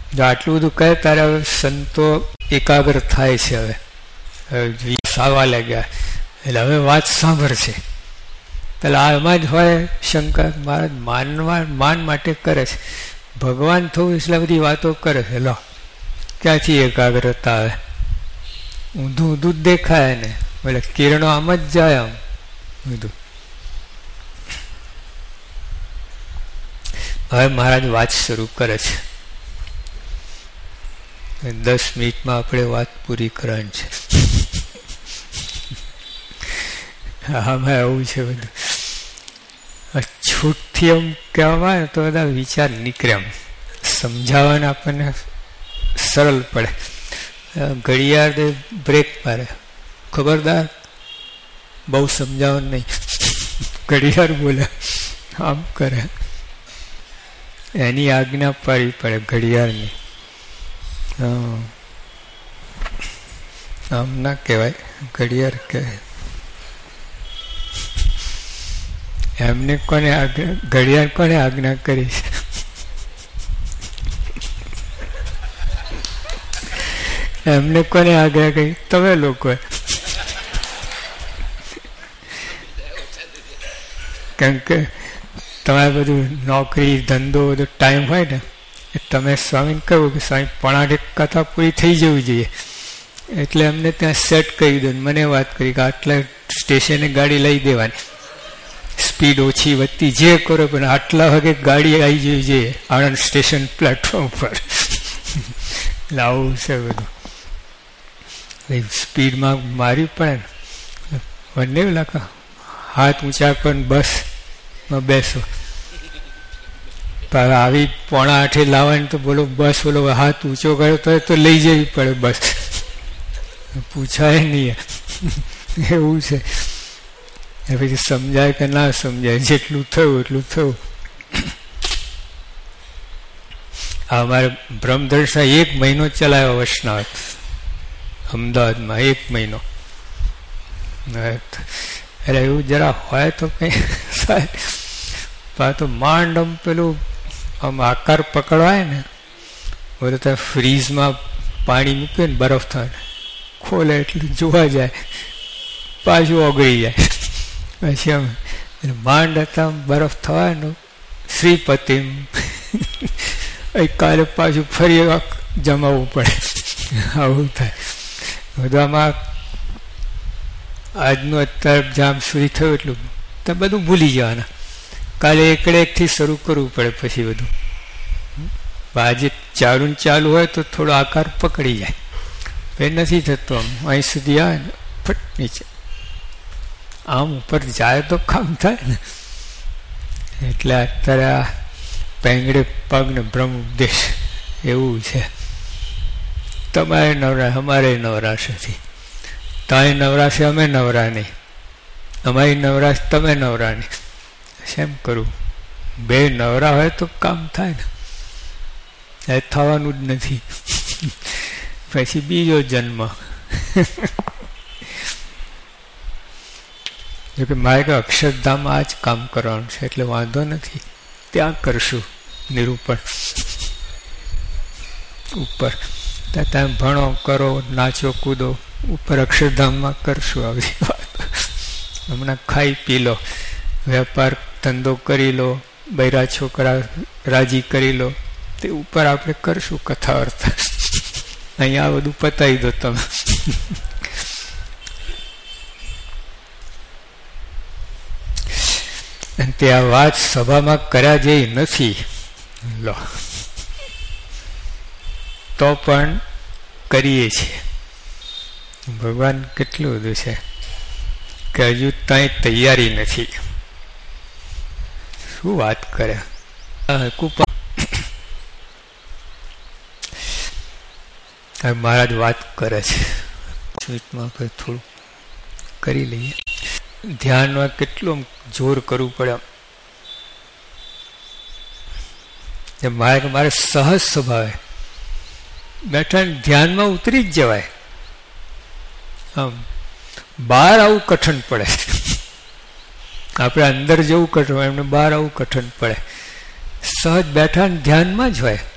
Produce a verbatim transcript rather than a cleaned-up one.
જો આટલું બધું કહે ત્યારે હવે સંતો એકાગ્ર થાય છે. હવે હવે સાવા લાગ્યા એટલે હવે વાત સાંભળશે. પેલા આમાં જ હોય શંકર મહારાજ માનવા માન માટે કરે છે, ભગવાન થવું એટલે બધી વાતો કરે છે. લો ક્યાંથી એકાગ્રતા આવે? ઊંધું ઊંધું જ દેખાય ને, એટલે કિરણો આમ જ જાય આમ ઊંધું. હવે મહારાજ વાત શરૂ કરે છે. દસ મિનિટમાં આપણે વાત પૂરી કરવાની છે. આમાં એવું છે બધું છૂટથી એમ કહેવામાં આવે તો બધા વિચાર નીકળે, એમ સમજાવવાને આપણને સરળ પડે. ઘડિયાળ બ્રેક મારે, ખબરદાર બહુ સમજાવવાનું નહીં, ઘડિયાળ બોલે આમ કરે, એની આજ્ઞા પાડવી પડે ઘડિયાળની. આમ ના કહેવાય, ઘડિયાળ કહેવાય. એમને કોને આજ્ઞા, ઘડિયાળ કોને આજ્ઞા કરી છે? એમને કોને આજ્ઞા કરી? તમે લોકો. કેમ કે તમારે બધું નોકરી ધંધો બધો ટાઈમ હોય ને, તમે સ્વામીને કહ્યું કે સ્વામી પોણા કથા પૂરી થઈ જવી જોઈએ, એટલે એમને ત્યાં સેટ કરી દો. મને વાત કરી કે આટલા સ્ટેશને ગાડી લઈ દેવાની, સ્પીડ ઓછી વધતી જે કરો પણ આટલા વાગે ગાડી આવી જવી જોઈએ આણંદ સ્ટેશન પ્લેટફોર્મ પર. એટલે આવું છે બધું. સ્પીડમાં મારવી પડે ને, બંને લાખા હાથ ઊંચા કરીને બસમાં બેસો. આવી પોણા આઠે લાવવાની તો બોલો બસ બોલો હાથ ઊંચો કર્યો તો તો લઈ જવી પડે બસ, પૂછાય નહીં. એવું છે. એ પછી સમજાય કે ના સમજાય, જેટલું થયું એટલું થયું. અમારે બ્રહ્મદર્શા એક મહિનો ચલાવ્યો વૈષ્ણવ અમદાવાદમાં, એક મહિનો. એટલે એવું જરા હોય તો કઈ તો માંડ આમ પેલું આમ આકાર પકડવાય ને, બધું તો ફ્રીઝમાં પાણી મૂકે ને બરફ થાય, ખોલે એટલું જોવા જાય, પાછું ઓગળી જાય. પછી આમ માંડ હતા બરફ થવાનું શ્રીપતિમ, કાલે પાછું ફરી જમાવવું પડે. આવું થાય બધું. આમાં આજનું અત્યારે જામ સુધી થયું એટલું તો બધું ભૂલી જવાના, કાલે એકડે એકથી શરૂ કરવું પડે પછી બધું. આજે ચાલુ ને ચાલુ હોય તો થોડો આકાર પકડી જાય, એ નથી થતો. આમ અહીં સુધી આવે ને ફટ નીચે, આમ ઉપર જાય તો કામ થાય ને. એટલે અત્યારે આ પેંગડે પગ ને બ્રહ્મ ઉપદેશ એવું છે. તમારે નવરા, અમારે નવરાશ નથી. તારી નવરાશે, અમે નવરા નહીં. અમારી નવરાશ, તમે નવરા નહીં. શેમ કરવું? બે નવરા હોય તો કામ થાય ને. એ થવાનું જ નથી. પછી બીજો જન્મ. જોકે મારે કે અક્ષરધામમાં આ જ કામ કરવાનું છે એટલે વાંધો નથી, ત્યાં કરશું નિરૂપણ ઉપર. ત્યાં ભણો કરો, નાચો કૂદો, ઉપર અક્ષરધામમાં કરશું આવી વાત. હમણાં ખાઈ પી લો, વેપાર ધંધો કરી લો, બૈરા છોકરા રાજી કરી લો, તે ઉપર આપણે કરશું કથા વાર્તા. અહીંયા બધું પતાવી દો તમે. તે આ વાત સભામાં કર્યા જેવી નથી. લો તો પણ કરીએ છીએ. ભગવાન કેટલું બધું છે કે હજુ ત્યાં તૈયારી નથી. શું વાત કરે. મહારાજ વાત કરે છે, સ્વીટમાં આપણે થોડું કરી લઈએ. ધ્યાનમાં કેટલું જોર કરવું પડે. મારે મારે સહજ સ્વભાવે બેઠા ધ્યાનમાં ઉતરી જ જવાય. આમ બહાર આવું કઠણ પડે. આપણે અંદર જવું કઠણ, એમને બહાર આવું કઠણ પડે. સહજ બેઠા ધ્યાનમાં જ હોય.